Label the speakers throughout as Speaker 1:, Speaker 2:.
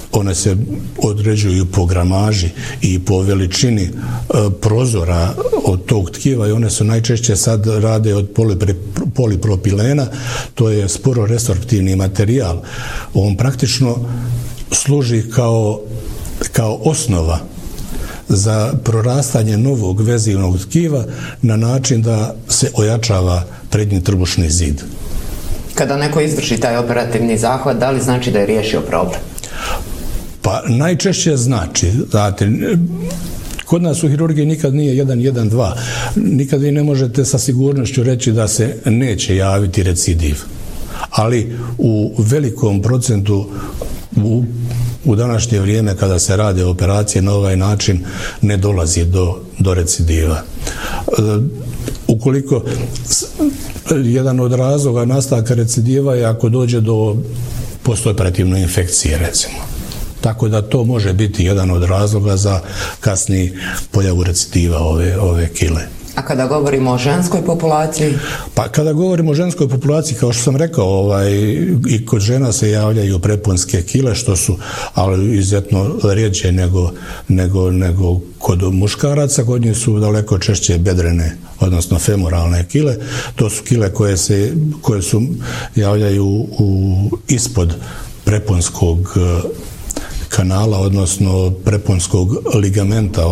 Speaker 1: one se određuju po gramaži i po veličini prozora od tog tkiva i one su najčešće sad rade od polipropilena, to je sporo resorptivni materijal. On praktično služi kao osnova za prorastanje novog vezivnog tkiva na način da se ojačava prednji trbušni zid.
Speaker 2: Kada neko izvrši taj operativni zahvat, da li znači da je riješio problem?
Speaker 1: Pa najčešće znači, znate, kod nas u hirurgiji nikad nije 1-1-2. Nikad vi ne možete sa sigurnošću reći da se neće javiti recidiv. Ali u velikom procentu u današnje vrijeme kada se rade operacije na ovaj način ne dolazi do recidiva. Ukoliko jedan od razloga nastanka recidiva je ako dođe do postoperativne infekcije, recimo. Tako da to može biti jedan od razloga za kasni pojavu recidiva ove kile.
Speaker 2: A kada govorimo o ženskoj populaciji?
Speaker 1: Pa kada govorimo o ženskoj populaciji, kao što sam rekao, i kod žena se javljaju preponske kile, što su ali izuzetno rjeđe nego kod muškaraca. Kod njih su daleko češće bedrene, odnosno femoralne kile. To su kile koje se javljaju ispod preponskog kanala, odnosno preponskog ligamenta.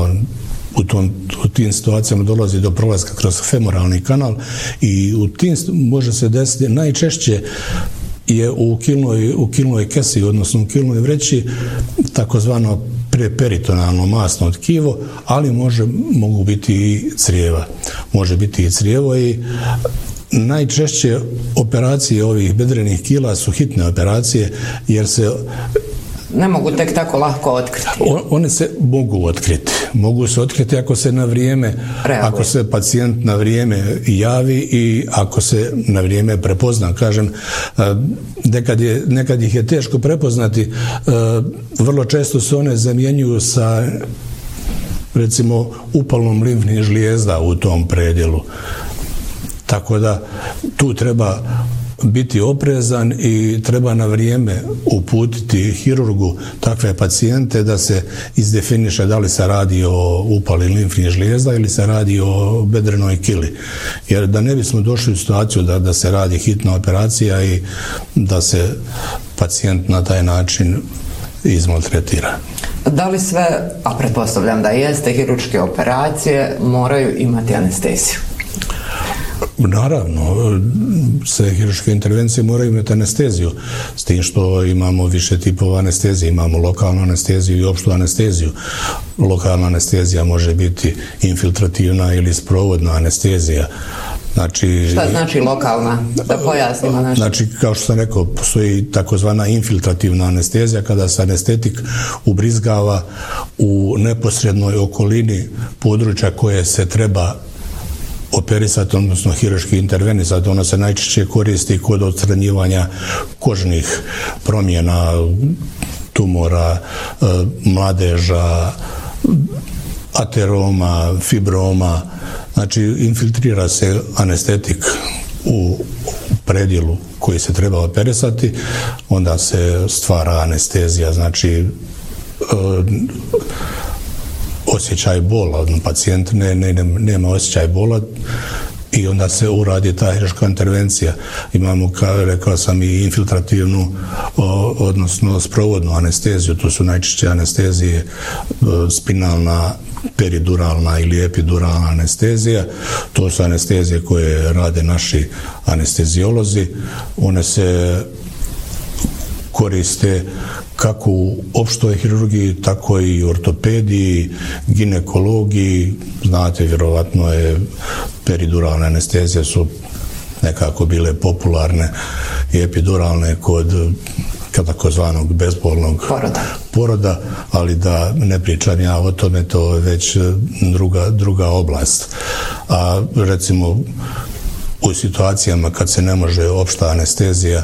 Speaker 1: U tim situacijama dolazi do prolaska kroz femoralni kanal i u tim može se desiti, najčešće je u kilnoj kesi, odnosno u kilnoj vreći, takozvano preperitonalno masno tkivo, ali mogu biti i crijeva. Može biti i crijevo i najčešće operacije ovih bedrenih kila su hitne operacije jer se
Speaker 2: ne mogu tek tako lahko otkriti.
Speaker 1: One se mogu otkriti. Mogu se otkriti ako se na vrijeme, ako se pacijent na vrijeme javi i ako se na vrijeme prepozna. Kažem, nekad ih je teško prepoznati. Vrlo često se one zamjenjuju sa, recimo, upalom limfnih žlijezda u tom predjelu. Tako da tu treba biti oprezan i treba na vrijeme uputiti hirurgu takve pacijente da se izdefiniše da li se radi o upali limfnih žlijezda ili se radi o bedrenoj kili. Jer da ne bismo došli u situaciju da se radi hitna operacija i da se pacijent na taj način izmaltretira. Da
Speaker 2: li sve, a pretpostavljam da jeste, hirurške operacije moraju imati anesteziju?
Speaker 1: Naravno, sve hirurške intervencije moraju imati anesteziju, s tim što imamo više tipova anestezije, imamo lokalnu anesteziju i opštu anesteziju. Lokalna anestezija može biti infiltrativna ili sprovodna anestezija.
Speaker 2: Šta znači lokalna? Da pojasnimo nešto.
Speaker 1: Znači, kao što sam rekao, postoji takozvana infiltrativna anestezija kada se anestetik ubrizgava u neposrednoj okolini područja koje se treba operisati, odnosno hirurški intervenisati. Ona se najčešće koristi kod odstranjivanja kožnih promjena, tumora, mladeža, ateroma, fibroma. Znači, infiltrira se anestetik u predjelu koji se treba operisati, onda se stvara anestezija, znači osjećaj bola, pacijent nema osjećaj bola i onda se uradi ta hirurška intervencija. Imamo, kao rekao sam, i infiltrativnu, odnosno sprovodnu anesteziju. To su najčešće anestezije spinalna, periduralna ili epiduralna anestezija. To su anestezije koje rade naši anesteziolozi. One se koriste kako u opštoj hirurgiji, tako i u ortopediji, ginekologiji. Znate, vjerovatno je periduralne anestezije su nekako bile popularne i epiduralne kod takozvanog bezbolnog poroda, ali da ne pričam ja o tome, to je već druga oblast. A recimo u situacijama kad se ne može opšta anestezija,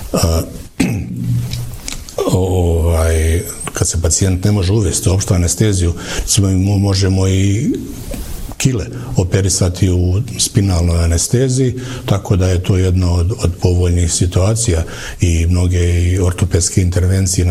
Speaker 1: kad se pacijent ne može uvesti opštu anesteziju, možemo i kile operisati u spinalnoj anesteziji, tako da je to jedna od povoljnih situacija i mnoge ortopedske intervencije